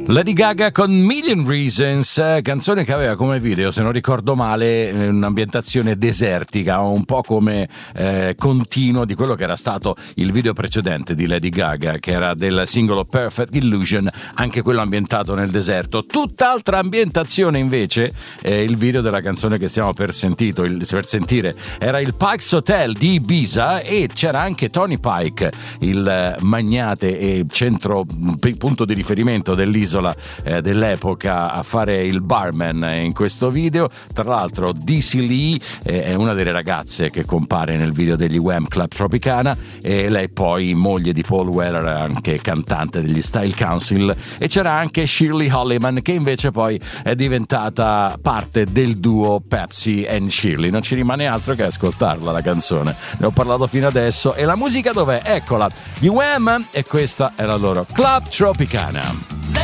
Lady Gaga con Million Reasons, canzone che aveva come video, se non ricordo male, un'ambientazione desertica, un po' come continuo di quello che era stato il video precedente di Lady Gaga, che era del singolo Perfect Illusion, anche quello ambientato nel deserto. Tutt'altra ambientazione invece il video della canzone che stiamo per sentire era il Pikes Hotel di Ibiza, e c'era anche Tony Pike, il magnate e punto di riferimento dell'isola dell'epoca, a fare il barman in questo video. Tra l'altro Daisy Lee è una delle ragazze che compare nel video degli Wham Club Tropicana, e lei poi moglie di Paul Weller, anche cantante degli Style Council. E c'era anche Shirley Holliman, che invece poi è diventata parte del duo Pepsi and Shirley. Non ci rimane altro che ascoltarla la canzone, ne ho parlato fino adesso. E la musica dov'è? Eccola, gli Wham, e questa è la loro Club Tropicana.